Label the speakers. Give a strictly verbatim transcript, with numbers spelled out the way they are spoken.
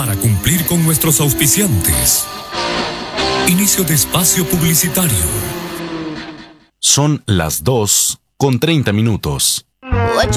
Speaker 1: para cumplir con nuestros auspiciantes. Inicio de espacio publicitario.
Speaker 2: Son las dos con treinta minutos.